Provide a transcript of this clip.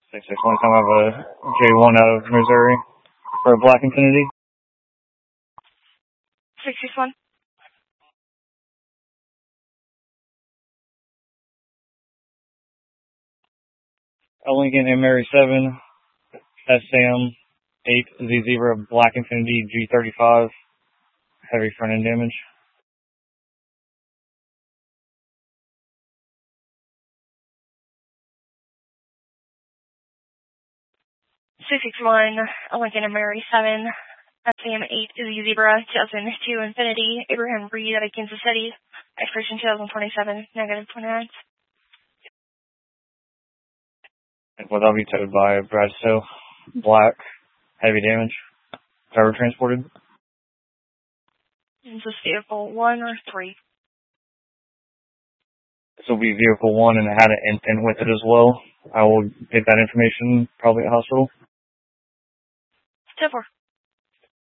661, come have a J1 out of Missouri for a Black Infinity. 661. A Lincoln Mary 7, SM 8, Z Zebra, Black Infinity G35, heavy front end damage. 661, a Lincoln Mary 7, SM 8, Z Zebra, 2002 Infinity, Abraham Reed out of Kansas City, expiration 2027, negative 29. Well, that'll be towed by Bradstow, black, heavy damage, driver transported. Is this vehicle 1 or 3? This will be vehicle 1 and it had an infant with it as well. I will get that information probably at hospital. 10-4.